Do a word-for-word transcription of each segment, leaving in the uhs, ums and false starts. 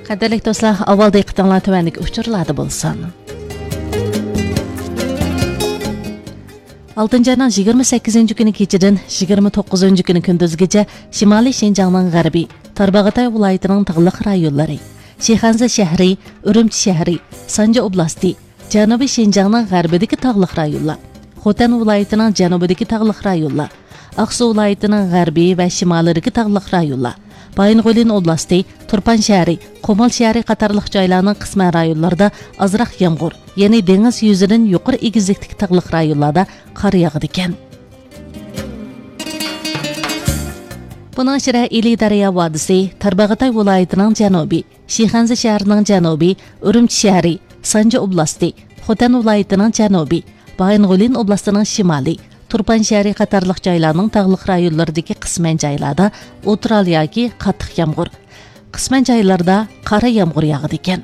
Qadirlik do'stlar, avvalda yiqitinglar tuvandagi uchurlarda bo'lsin. oltinchi ayning yigirma sakkizinchi kuni kechidan yigirma to'qqizinchi kuni kunduzgacha Shimoliy Shinjongning g'arbiy Tarbag'atay viloyatining tog'liq rayonlari, Shixanza shahri, Urumchi shahri, Sanja oblasti, Janubiy Shinjongning g'arbidagi tog'liq rayonlar, Xotan viloyatining janubidagi tog'liq rayonlar, Aqsu viloyatining g'arbiy va shimolidagi tog'liq rayonlar, Baying'olin oblasti, Turpan shahri, Qo'mol shahri qatorliq joylarning qisman rayonlarida ozroq yomg'ir, ya'ni dengiz yuzidan yuqori egizlikdagi tog'liq rayonlarda qor yog'adi ekan. Bunun ichida Ili daryo vodisi, Tarbag'atay viloyatining janubiy, Shixanza shahrining janubiy, Urumchi shahri, Sanja oblasti, Xotan viloyatining janubiy, Baying'olin oblastining shimoliy, Turpan shahri qatorliq joylarning tog'liq rayonlaridagi qisman joylarda o'tiral yoki qattiq yomg'ir, qisman joylarda qora yomg'ir yog'adi ekan.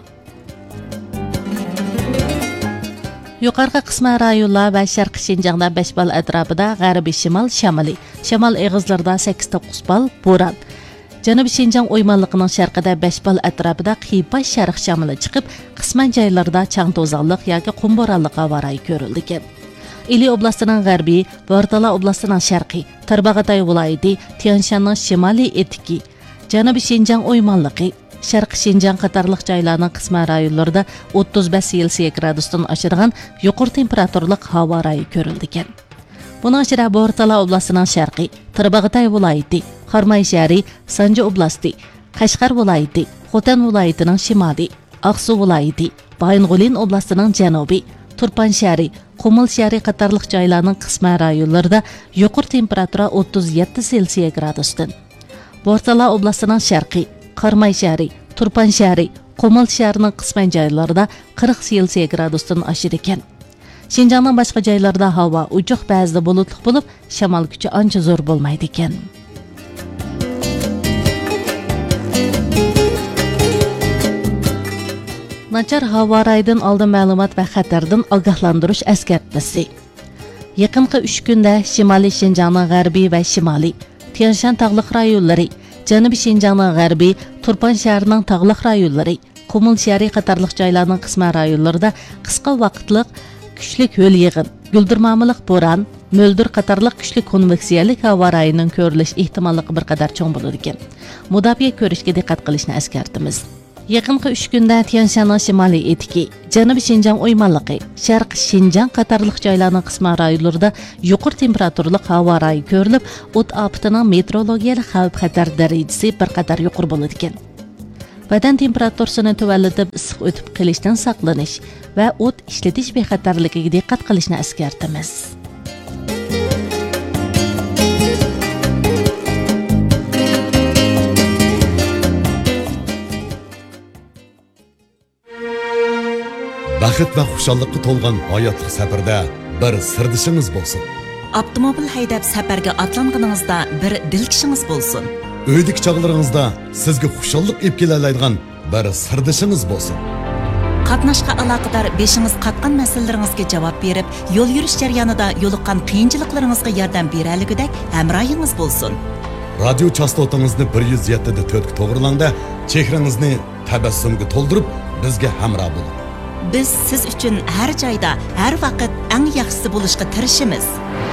Yuqorqi qisman rayonlar va Sharqiy Shinjongda besh bal atrofida g'arbiy shimol shamoli, shamol eg'izlarida sakkiz to'qqiz bal bo'ron. Janubiy Shinjong o'ymonligining sharqida besh bal atrofida qiybay sharq shamoli chiqib, qisman joylarda chang to'zonliq yoki qum bo'ronli havorai ko'rildi ekan. Ili oblastining g'arbiy, Vortala oblastining sharqiy, Tarbag'atay viloyati, Tianshanning shimoliy etiki, Janubiy Shinjong o'ymonligi, Sharqiy Shinjong qatorliq joylarning qisman rayonlarida o'ttiz besh Selsiy gradusdan oshirgan yuqori temperaturli havo rayi ko'rildi ekan. Buning ichida Vortala oblastining sharqiy, Tarbag'atay viloyati, Qarmay shahri, Sanja oblasti, Qashqar viloyati, Xotan viloyatining shimoliy, Aqsu viloyati, Baying'olin oblastining janubiy, Turpan shahri, Qo'mol shahri qatorliq joylarning qisman rayonlarida yuqori temperatura o'ttiz yetti Selsiy gradusdan. Vortala oblastining sharqiy, Qarmay shahri, Turpan shahri, Qo'mol shahrining qisman joylarida qirq Selsiy gradusdan oshir ekan. Shinjongning boshqa joylarida havo uchuq, ba'zida bulutli bo'lib, shamol kuchi ancha zo'r bo'lmaydi ekan. Nachar havo rayidan oldin ma'lumot va xatardan ogohlantirish eskartmasi. Yaqinqi uch kunda Shimoliy Shinjongning g'arbiy va shimoliy, Tianshan tog'liq rayonlari, Janubiy Shinjongning g'arbiy, Turpan shahrining tog'liq rayonlari, Qo'mol shahri qatorliq joylarning qisman rayonlarida qisqa vaqtliq kuchli ho'l yig'in, guldirmamiliq bo'ron, mo'ldir qatorliq kuchli konveksiyalik havo rayining ko'rilish ehtimolligi bir qadar cho'ng bo'ladi ekan. Mudofaa ko'rishga diqqat qilishni eskartamiz. Yaqinqi uch kunda Tianshanning shimoliy etiki, Janubiy Shinjong o'ymonligi, Sharqiy Shinjong qatorliq joylarning qisman rayonlarida yuqori temperaturli havo rayi ko'rilib, o't ofatining meteorologiyalik xavf-xatar darajasi bir qadar yuqori bo'ladi ekan. Badan temperaturasini tuvallatib issiq o'tib qilishdan saqlanish va o't ishlatish bexatarligiga diqqat qilishni eskartamiz. Baxit va xushalliqqa to'lgan hayotlik safarda bir sirdishingiz bo'lsin. Avtomobil haydab safarga atlanganingizda bir dilkishingiz bo'lsin. Uydik chog'laringizda sizga xushallik olib kelalaydigan bir sirdishingiz bo'lsin. Qatnashga aloqador beshingiz qatgan masalalaringizga javob berib, yo'l yurish jarayonida yo'liqqan qiyinchiliklaringizga yordam beraligidek hamrohingiz bo'lsin. Radio chastotangizni bir yuz yetti da to'rt ga to'g'rilangda, chehrangizni tabassumga to'ldirib, bizga hamroh bo'ling. Biz siz uchun har joyda, har vaqt eng yaxshisi bo'lishga tirishimiz.